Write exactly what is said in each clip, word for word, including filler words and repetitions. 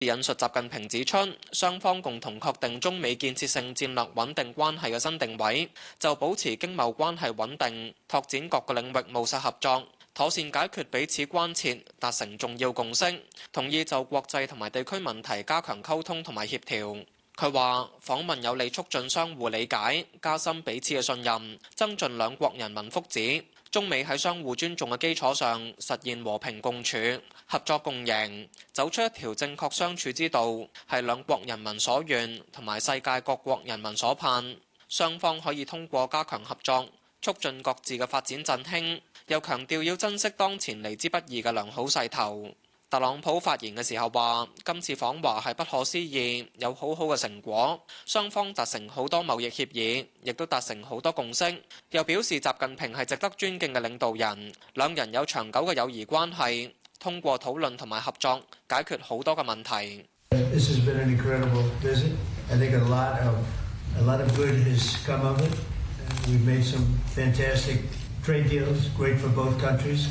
引述習近平指出，雙方共同確定中美建設性戰略穩定關係嘅新定位，就保持經貿關係穩定，拓展各個領域務實合作，妥善解決彼此關切，達成重要共識，同意就國際同埋地區問題加強溝通同埋協調。佢話訪問有利促進相互理解，加深彼此嘅信任，增進兩國人民福祉。中美喺相互尊重嘅基礎上，實現和平共處、合作共贏，走出一條正確相處之道，係兩國人民所願，同埋世界各國人民所盼。雙方可以通過加強合作，促進各自嘅發展振興。又強調要珍惜當前嚟之不易嘅良好勢頭。特朗普發言嘅時候話：今次訪華係不可思議，有好好嘅成果，雙方達成好多貿易協議，亦都達成好多共識。又表示習近平係值得尊敬嘅領導人，兩人有長久嘅友誼關係，通過討論同埋合作解決好多嘅問題。 This has been an incredible visit. I think a lot of a lot of good has come of it. We've made some fantastic trade deals, great for both countries.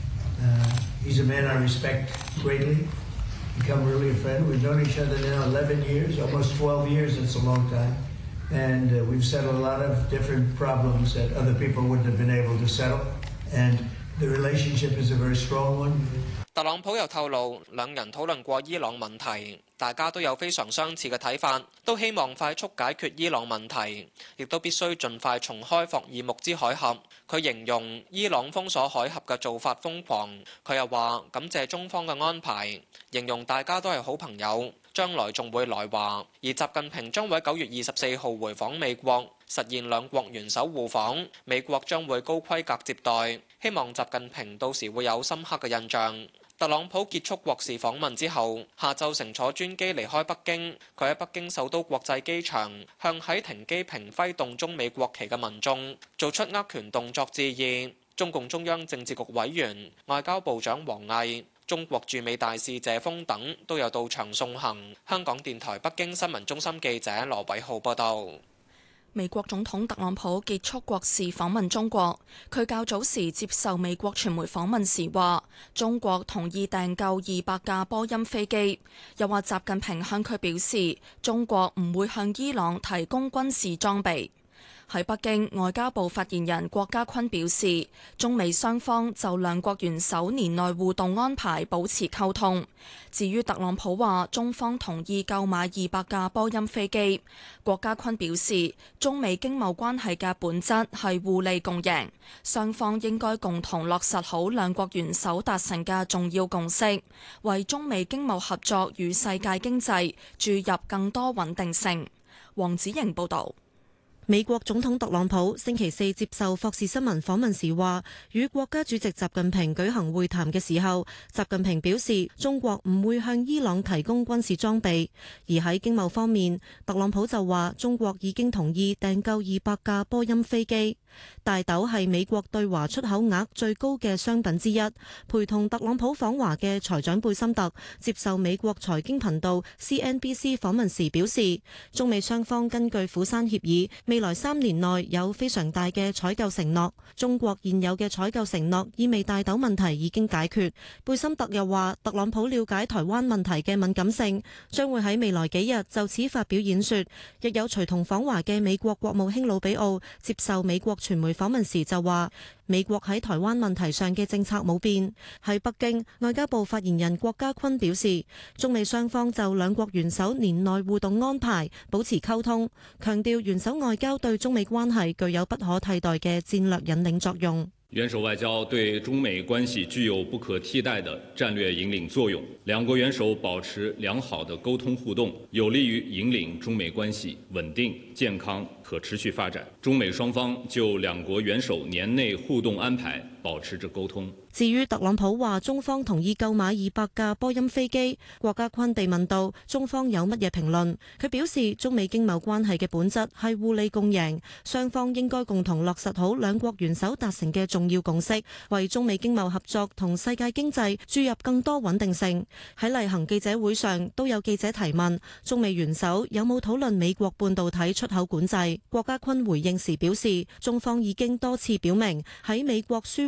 Uh, he's a man I respect greatly. Become really a friend. We've known each other now eleven years, almost twelve years. It's a long time. And uh, we've settled a lot of different problems that other people wouldn't have been able to settle. And the relationship is a very strong one. 特朗普又透露，兩人討論過伊朗問題，大家都有非常相似嘅睇法，都希望快速解決伊朗問題，亦都必須盡快重開霍爾木茲海峽。佢形容伊朗封鎖海峽嘅做法瘋狂。佢又話感謝中方嘅安排，形容大家都係好朋友，將來仲會來華。而習近平將會喺九月二十四號回訪美國，實現兩國元首互訪，美國將會高規格接待，希望習近平到時會有深刻嘅印象。特朗普結束國事訪問之後，下晝乘坐專機離開北京。佢喺北京首都國際機場向喺停機坪揮動中美國旗嘅民眾做出握拳動作致意。中共中央政治局委員、外交部長王毅、中國駐美大使謝鋒等都有到場送行。香港電台北京新聞中心記者羅偉浩報道。 美國總統特朗普結束國事訪問中國，佢較早時接受美國傳媒訪問時話，中國同意訂購二百架波音飛機，又話習近平向佢表示，中國唔會向伊朗提供軍事裝備。喺北京，外交部發言人郭家坤表示，中美雙方就兩國元首年內互動安排保持溝通。至於特朗普話中方同意購買二百架波音飛機，郭家坤表示，中美經貿關係嘅本質係互利共贏，雙方應該共同落實好兩國元首達成嘅重要共識，為中美經貿合作與世界經濟注入更多穩定性。黃子瑩報導。 美國總統特朗普星期四接受霍士新聞訪問時話，與國家主席習近平舉行會談嘅時候，習近平表示中國唔會向伊朗提供軍事裝備。而喺經貿方面，特朗普就話中國已經同意訂購二百架波音飛機。大豆係美國對華出口額最高嘅商品之一。陪同特朗普訪華嘅財長貝森特接受美國財經頻道 C N B C 訪問時表示，中美雙方根據釜山協議，未來三年內有非常大嘅採購承諾。中國現有嘅採購承諾意味大豆問題已經解決。貝森特又話，特朗普了解台灣問題嘅敏感性，將會喺未來幾日就此發表演說。亦有隨同訪華嘅美國國務卿魯比奧接受美國傳媒訪問時就話，美國喺台灣問題上嘅政策冇變。喺北京，外交部發言人郭家坤表示，中美雙方就兩國元首年內互動安排保持溝通，強調元首外交對中美關係具有不可替代嘅戰略引領作用。 元首外交對中美關係具有不可替代的戰略引領作用，兩國元首保持良好的溝通互動，有利於引領中美關係穩定、健康、可持續發展。中美雙方就兩國元首年內互動安排保持着溝通。 至於特朗普話中方同意購買二百架波音飛機，郭家坤被問到中方有乜嘢評論，佢表示中美經貿關係嘅本質係互利共贏，雙方應該共同落實好兩國元首達成嘅重要共識，為中美經貿合作同世界經濟注入更多穩定性。喺例行記者會上都有記者提問中美元首有冇討論美國半導體出口管制，郭家坤回應時表示，中方已經多次表明喺美國輸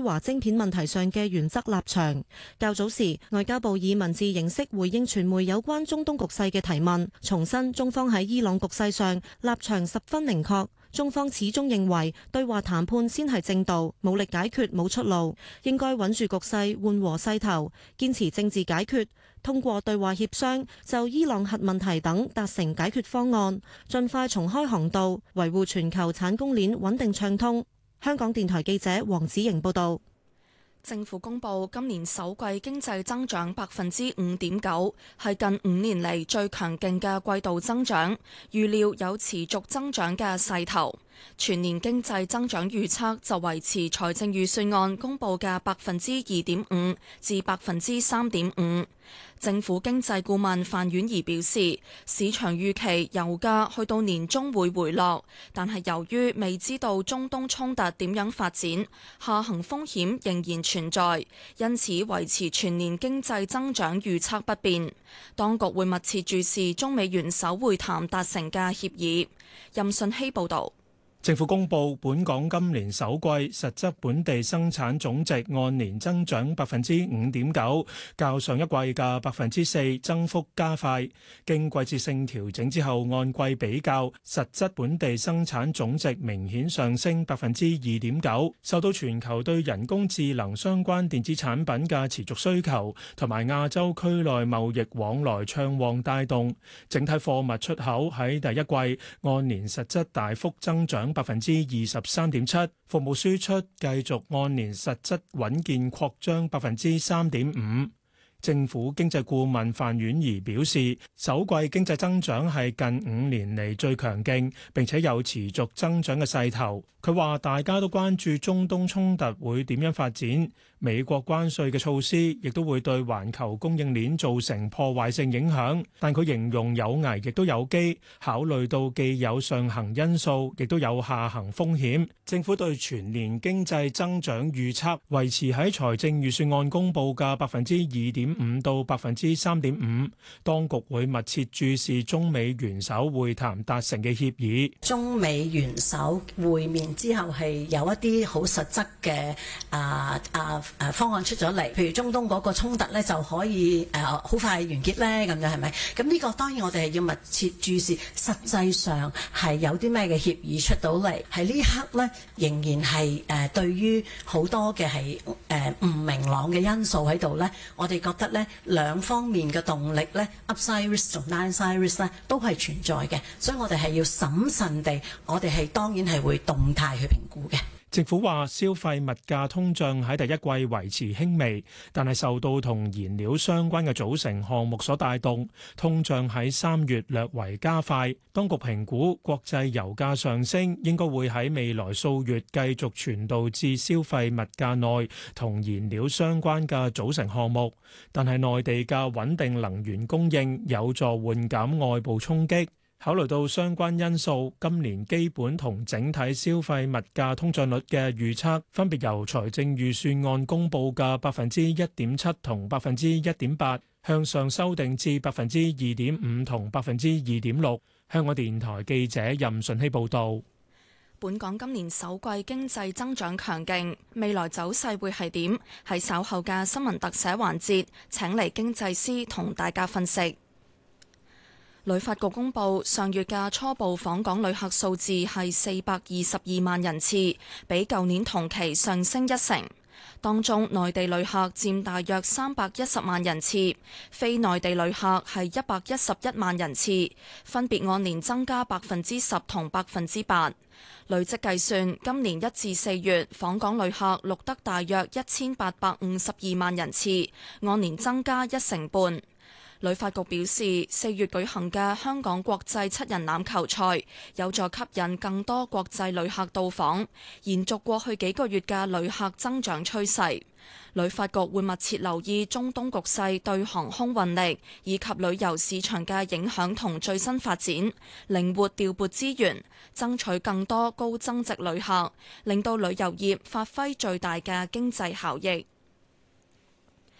政府公布今年首季經濟增長百分之五點九，係近五年嚟最強勁嘅季度增長，預料有持續增長嘅勢頭。全年經濟增長預測就維持財政預算案公布嘅百分之二點五至百分之三點五。政府經濟顧問范婉儀表示，市場預期油價去到年中會回落，但係由於未知道中東衝突點樣發展，下行風險仍然存在，因此維持全年經濟增長預測不變。當局會密切注視中美元首會談達成嘅協議。任信希報導。 政府公布本港今年首季實質本地生產總值按年增長百分之五點九，較上一季嘅百分之四增幅加快。經季節性調整之後，按季比較，實質本地生產總值明顯上升百分之二點九，受到全球對人工智能相關電子產品嘅持續需求，同埋亞洲區內貿易往來暢旺帶動。整體貨物出口喺第一季按年實質大幅增長百分之二十三點七，服務輸出繼續按年實質穩健擴張百分之三點五。政府經濟顧問范婉儀表示，首季經濟增長係近五年嚟最強勁，並且有持續增長嘅勢頭。佢話大家都關注中東衝突會點樣發展，美國關稅嘅措施亦都會對環球供應鏈造成破壞性影響，但佢形容有危亦都有機，考慮到既有上行因素，亦都有下行風險。政府對全年經濟增長預測維持喺財政預算案公佈嘅百分之二點五到百分之三點五。當局會密切注視中美元首會談達成嘅協議。 中美元首會面之後係有一啲好實質嘅啊啊誒方案出咗嚟，譬如中東嗰個衝突咧就可以誒好快完結咧，咁樣係咪？咁呢個當然我哋係要密切注視，實際上係有啲咩嘅協議出到嚟。喺呢刻咧，仍然係誒對於好多嘅係誒唔明朗嘅因素喺度咧，我哋覺得咧兩方面嘅動力咧 ，upside risk 同 downside risk 咧都係存在嘅，所以我哋係要審慎地，我哋係當然係會動態去評估嘅。 政府話消費物價通脹喺第一季維持輕微，但係受到同燃料相關嘅組成項目所帶動，通脹喺三月略為加快。當局評估國際油價上升應該會喺未來數月繼續傳導至消費物價內同燃料相關嘅組成項目，但係內地嘅穩定能源供應有助緩減外部衝擊。考慮到相關因素，今年基本同整體消費物價通脹率嘅預測分別由財政預算案公佈嘅百分之一點七同百分之一點八向上修訂至百分之二點五同百分之二點六。香港電台記者任順希報導。 本港今年首季經濟增長強勁，未來走勢會係點？喺稍後嘅新聞特寫環節，請嚟經濟師同大家分析。旅發局公布上月嘅初步訪港旅客數字係四百二十二萬人次，比舊年同期上升一成。當中內地旅客佔大約三百一十萬人次，非內地旅客係一百一十一萬人次，分別按年增加百分之十同百分之八。累積計算，今年一至四月訪港旅客錄得大約一千八百五十二萬人次，按年增加一成半。旅發局表示，四月舉行嘅香港國際七人欖球賽有助吸引更多國際旅客到訪，延續過去幾個月嘅旅客增長趨勢。旅發局會密切留意中東局勢對航空運力以及旅遊市場嘅影響同最新發展，靈活調撥資源，爭取更多高增值旅客，令到旅遊業發揮最大嘅經濟效益。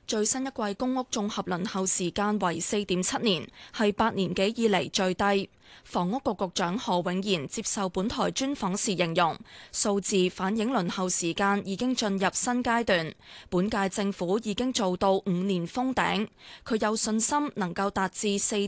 最新一季公屋綜合輪候時間為四點七年，係八年幾以嚟最低。房屋局局長何永賢接受本台專訪時形容，數字反映輪候時間已經進入新階段，本屆政府已經做到五年封頂，佢有信心能夠達至四